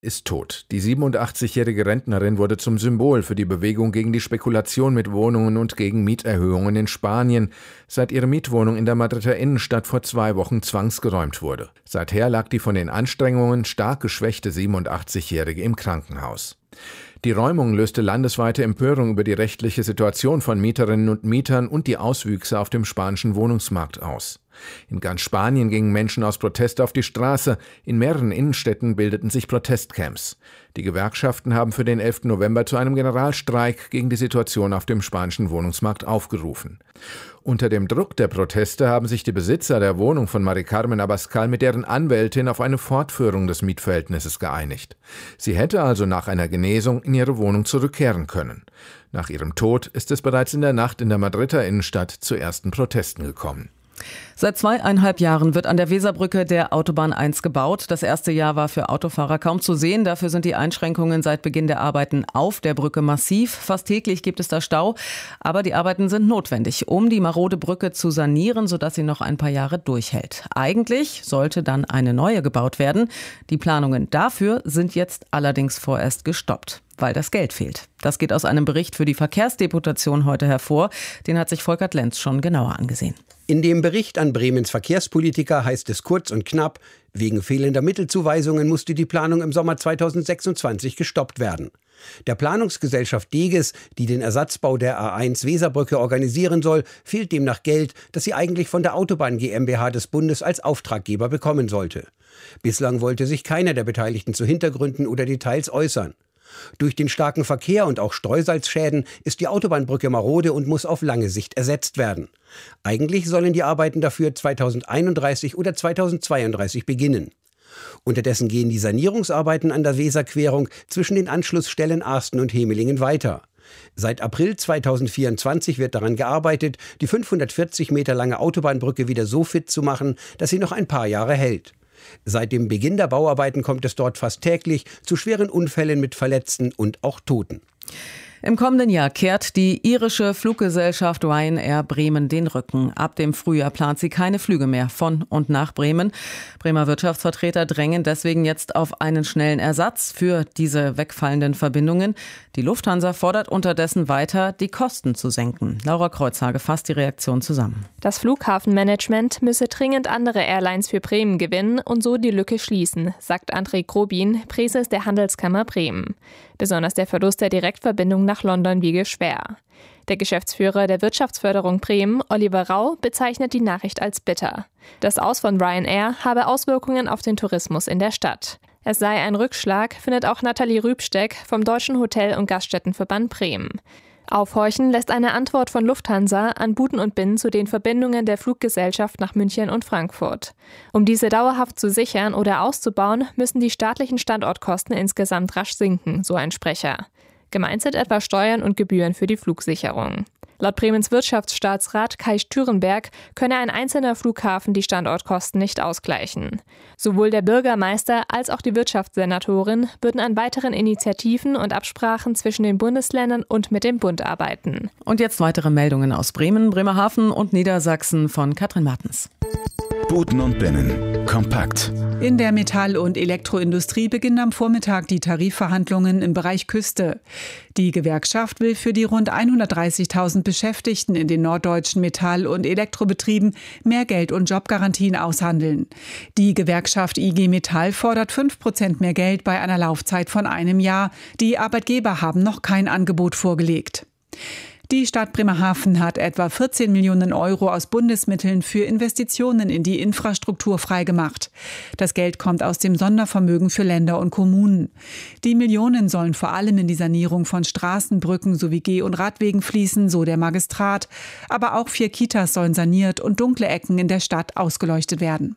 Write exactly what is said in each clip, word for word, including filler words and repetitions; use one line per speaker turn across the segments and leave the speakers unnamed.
ist tot. Die siebenundachtzigjährige Rentnerin wurde zum Symbol für die Bewegung gegen die Spekulation mit Wohnungen und gegen Mieterhöhungen in Spanien, seit ihre Mietwohnung in der Madrider Innenstadt vor zwei Wochen zwangsgeräumt wurde. Seither lag die von den Anstrengungen stark geschwächte siebenundachtzigjährige im Krankenhaus. Die Räumung löste landesweite Empörung über die rechtliche Situation von Mieterinnen und Mietern und die Auswüchse auf dem spanischen Wohnungsmarkt aus. In ganz Spanien gingen Menschen aus Protest auf die Straße. In mehreren Innenstädten bildeten sich Protestcamps. Die Gewerkschaften haben für den elften November zu einem Generalstreik gegen die Situation auf dem spanischen Wohnungsmarkt aufgerufen. Unter dem Druck der Proteste haben sich die Besitzer der Wohnung von Mari Carmen Abascal mit deren Anwältin auf eine Fortführung des Mietverhältnisses geeinigt. Sie hätte also nach einer Genesung in ihre Wohnung zurückkehren können. Nach ihrem Tod ist es bereits in der Nacht in der Madrider Innenstadt zu ersten Protesten gekommen.
Seit zweieinhalb Jahren wird an der Weserbrücke der Autobahn eins gebaut. Das erste Jahr war für Autofahrer kaum zu sehen. Dafür sind die Einschränkungen seit Beginn der Arbeiten auf der Brücke massiv. Fast täglich gibt es da Stau. Aber die Arbeiten sind notwendig, um die marode Brücke zu sanieren, sodass sie noch ein paar Jahre durchhält. Eigentlich sollte dann eine neue gebaut werden. Die Planungen dafür sind jetzt allerdings vorerst gestoppt, weil das Geld fehlt. Das geht aus einem Bericht für die Verkehrsdeputation heute hervor. Den hat sich Volkert Lenz schon genauer angesehen.
In dem Bericht an Bremens Verkehrspolitiker heißt es kurz und knapp, wegen fehlender Mittelzuweisungen musste die Planung im Sommer zweitausendsechsundzwanzig gestoppt werden. Der Planungsgesellschaft Deges, die den Ersatzbau der A eins Weserbrücke organisieren soll, fehlt demnach Geld, das sie eigentlich von der Autobahn GmbH des Bundes als Auftraggeber bekommen sollte. Bislang wollte sich keiner der Beteiligten zu Hintergründen oder Details äußern. Durch den starken Verkehr und auch Streusalzschäden ist die Autobahnbrücke marode und muss auf lange Sicht ersetzt werden. Eigentlich sollen die Arbeiten dafür zweitausendeinunddreißig oder zweitausendzweiunddreißig beginnen. Unterdessen gehen die Sanierungsarbeiten an der Weserquerung zwischen den Anschlussstellen Arsten und Hemelingen weiter. Seit April zweitausendvierundzwanzig wird daran gearbeitet, die fünfhundertvierzig Meter lange Autobahnbrücke wieder so fit zu machen, dass sie noch ein paar Jahre hält. Seit dem Beginn der Bauarbeiten kommt es dort fast täglich zu schweren Unfällen mit Verletzten und auch Toten.
Im kommenden Jahr kehrt die irische Fluggesellschaft Ryanair Bremen den Rücken. Ab dem Frühjahr plant sie keine Flüge mehr von und nach Bremen. Bremer Wirtschaftsvertreter drängen deswegen jetzt auf einen schnellen Ersatz für diese wegfallenden Verbindungen. Die Lufthansa fordert unterdessen weiter, die Kosten zu senken. Laura Kreuzhage fasst die Reaktion zusammen.
Das Flughafenmanagement müsse dringend andere Airlines für Bremen gewinnen und so die Lücke schließen, sagt André Grobin, Präses der Handelskammer Bremen. Besonders der Verlust der Direktverbindung nach London wiege schwer. Der Geschäftsführer der Wirtschaftsförderung Bremen, Oliver Rau, bezeichnet die Nachricht als bitter. Das Aus von Ryanair habe Auswirkungen auf den Tourismus in der Stadt. Es sei ein Rückschlag, findet auch Nathalie Rübsteck vom Deutschen Hotel- und Gaststättenverband Bremen. Aufhorchen lässt eine Antwort von Lufthansa an Buten und Binnen zu den Verbindungen der Fluggesellschaft nach München und Frankfurt. Um diese dauerhaft zu sichern oder auszubauen, müssen die staatlichen Standortkosten insgesamt rasch sinken, so ein Sprecher. Gemeint sind etwa Steuern und Gebühren für die Flugsicherung. Laut Bremens Wirtschaftsstaatsrat Kai Stürenberg könne ein einzelner Flughafen die Standortkosten nicht ausgleichen. Sowohl der Bürgermeister als auch die Wirtschaftssenatorin würden an weiteren Initiativen und Absprachen zwischen den Bundesländern und mit dem Bund arbeiten.
Und jetzt weitere Meldungen aus Bremen, Bremerhaven und Niedersachsen von Katrin Martens.
Buten und Binnen. Kompakt.
In der Metall- und Elektroindustrie beginnen am Vormittag die Tarifverhandlungen im Bereich Küste. Die Gewerkschaft will für die rund hundertdreißigtausend Beschäftigten in den norddeutschen Metall- und Elektrobetrieben mehr Geld und Jobgarantien aushandeln. Die Gewerkschaft I G Metall fordert fünf Prozent mehr Geld bei einer Laufzeit von einem Jahr. Die Arbeitgeber haben noch kein Angebot vorgelegt. Die Stadt Bremerhaven hat etwa vierzehn Millionen Euro aus Bundesmitteln für Investitionen in die Infrastruktur freigemacht. Das Geld kommt aus dem Sondervermögen für Länder und Kommunen. Die Millionen sollen vor allem in die Sanierung von Straßen, Brücken sowie Geh- und Radwegen fließen, so der Magistrat. Aber auch vier Kitas sollen saniert und dunkle Ecken in der Stadt ausgeleuchtet werden.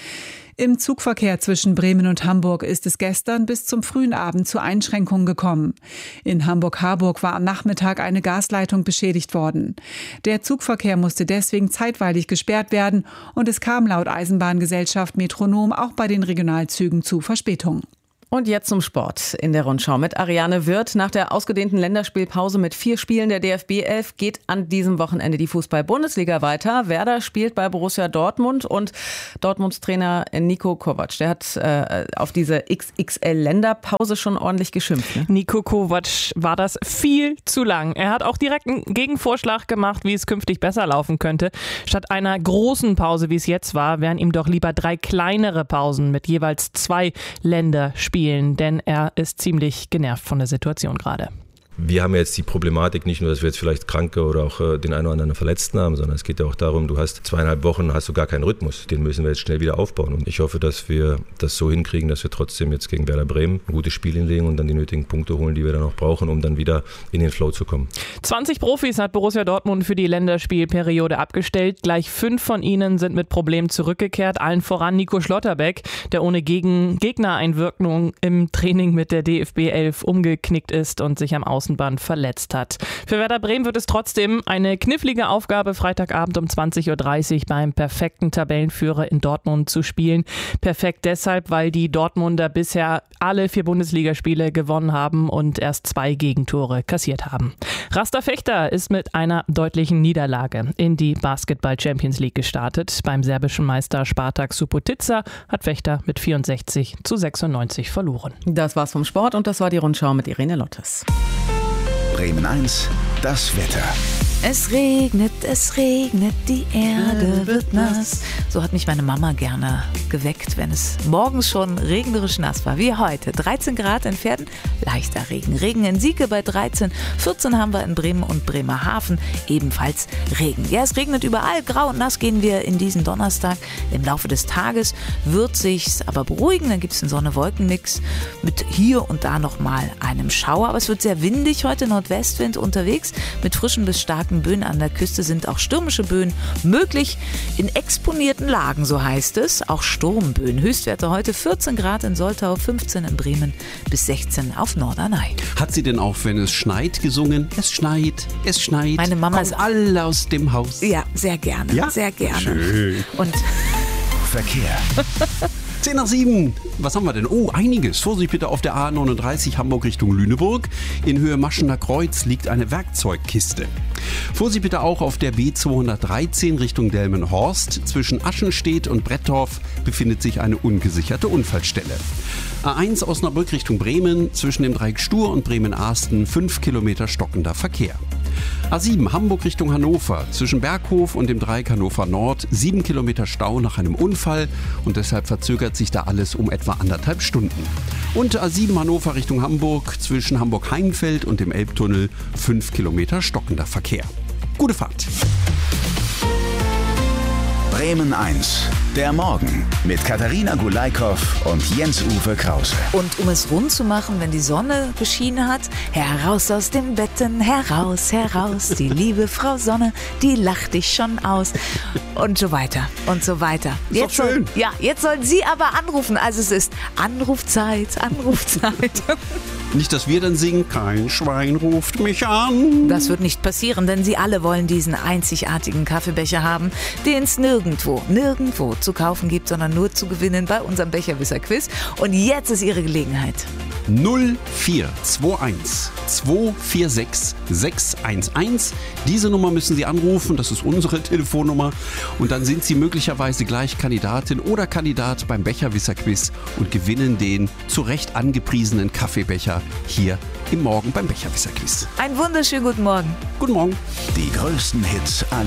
Im Zugverkehr zwischen Bremen und Hamburg ist es gestern bis zum frühen Abend zu Einschränkungen gekommen. In Hamburg-Harburg war am Nachmittag eine Gasleitung beschädigt worden. Der Zugverkehr musste deswegen zeitweilig gesperrt werden und es kam laut Eisenbahngesellschaft Metronom auch bei den Regionalzügen zu Verspätungen.
Und jetzt zum Sport in der Rundschau mit Ariane Wirth. Nach der ausgedehnten Länderspielpause mit vier Spielen der D F B elf geht an diesem Wochenende die Fußball-Bundesliga weiter. Werder spielt bei Borussia Dortmund und Dortmunds Trainer Niko Kovac, der hat äh, auf diese X X L-Länderpause schon ordentlich geschimpft. Ne?
Niko Kovac war das viel zu lang. Er hat auch direkt einen Gegenvorschlag gemacht, wie es künftig besser laufen könnte. Statt einer großen Pause, wie es jetzt war, wären ihm doch lieber drei kleinere Pausen mit jeweils zwei Länderspielen. Denn er ist ziemlich genervt von der Situation gerade.
Wir haben jetzt die Problematik nicht nur, dass wir jetzt vielleicht Kranke oder auch äh, den einen oder anderen Verletzten haben, sondern es geht ja auch darum, du hast zweieinhalb Wochen, hast du gar keinen Rhythmus. Den müssen wir jetzt schnell wieder aufbauen. Und ich hoffe, dass wir das so hinkriegen, dass wir trotzdem jetzt gegen Werder Bremen ein gutes Spiel hinlegen und dann die nötigen Punkte holen, die wir dann auch brauchen, um dann wieder in den Flow zu kommen.
zwanzig Profis hat Borussia Dortmund für die Länderspielperiode abgestellt. Gleich fünf von ihnen sind mit Problemen zurückgekehrt. Allen voran Nico Schlotterbeck, der ohne Gegen- Gegnereinwirkung im Training mit der D F B elf umgeknickt ist und sich am Außen verletzt hat. Für Werder Bremen wird es trotzdem eine knifflige Aufgabe, Freitagabend um zwanzig Uhr dreißig beim perfekten Tabellenführer in Dortmund zu spielen. Perfekt deshalb, weil die Dortmunder bisher alle vier Bundesligaspiele gewonnen haben und erst zwei Gegentore kassiert haben. Rasta Fechter ist mit einer deutlichen Niederlage in die Basketball Champions League gestartet. Beim serbischen Meister Spartak Subotica hat Fechter mit vierundsechzig zu sechsundneunzig verloren.
Das war's vom Sport und das war die Rundschau mit Irene Lottes.
Bremen eins, das Wetter.
Es regnet, es regnet, die Erde wird nass. So hat mich meine Mama gerne geweckt, wenn es morgens schon regnerisch nass war, wie heute. dreizehn Grad in Pferden, leichter Regen. Regen in Sieke bei dreizehn, vierzehn haben wir in Bremen und Bremerhaven, ebenfalls Regen. Ja, es regnet überall, grau und nass gehen wir in diesen Donnerstag. Im Laufe des Tages wird sich's aber beruhigen, dann gibt es einen Sonne-Wolken-Mix mit hier und da nochmal einem Schauer. Aber es wird sehr windig heute, Nordwestwind unterwegs mit frischen bis starken Böen an der Küste sind auch stürmische Böen möglich in exponierten Lagen, so heißt es. Auch Sturmböen. Höchstwerte heute vierzehn Grad in Soltau, fünfzehn in Bremen bis sechzehn auf Norderney.
Hat sie denn auch, wenn es schneit, gesungen? Es schneit, es schneit.
Meine Mama
kommt
ist
alle aus dem Haus.
Ja, sehr gerne,
ja?
sehr gerne.
Schön.
Und
Verkehr.
zehn nach sieben. Was haben wir denn? Oh, einiges. Vorsicht bitte auf der A neununddreißig Hamburg Richtung Lüneburg. In Höhe Maschener Kreuz liegt eine Werkzeugkiste. Vorsicht bitte auch auf der B zweihundertdreizehn Richtung Delmenhorst. Zwischen Aschenstedt und Brettorf befindet sich eine ungesicherte Unfallstelle. A eins Osnabrück Richtung Bremen. Zwischen dem Dreieck Stur und Bremen-Ahsten fünf Kilometer stockender Verkehr. A sieben Hamburg Richtung Hannover. Zwischen Berghof und dem Dreieck Hannover Nord sieben Kilometer Stau nach einem Unfall und deshalb verzögert sich da alles um etwa anderthalb Stunden. Und A sieben Hannover Richtung Hamburg. Zwischen Hamburg-Heinfeld und dem Elbtunnel fünf Kilometer stockender Verkehr. Gute Fahrt.
Bremen eins, der Morgen mit Katharina Gulaikow und Jens-Uwe Krause.
Und um es rund zu machen, wenn die Sonne geschienen hat, heraus aus den Betten, heraus, heraus, die liebe Frau Sonne, die lacht dich schon aus. Und so weiter und so weiter. Jetzt
ist doch schön.
Soll, ja, jetzt sollen Sie aber anrufen. Also es ist Anrufzeit, Anrufzeit.
Nicht, dass wir dann singen, kein Schwein ruft mich an.
Das wird nicht passieren, denn Sie alle wollen diesen einzigartigen Kaffeebecher haben, den es nirgendwo, nirgendwo zu kaufen gibt, sondern nur zu gewinnen bei unserem Becherwisser-Quiz. Und jetzt ist Ihre Gelegenheit.
null vier zwei eins zwei vier sechs sechs eins eins. Diese Nummer müssen Sie anrufen, das ist unsere Telefonnummer. Und dann sind Sie möglicherweise gleich Kandidatin oder Kandidat beim Becherwisser-Quiz und gewinnen den zu Recht angepriesenen Kaffeebecher hier im Morgen beim Becherwisser-Quiz.
Einen wunderschönen guten Morgen.
Guten Morgen.
Die größten Hits aller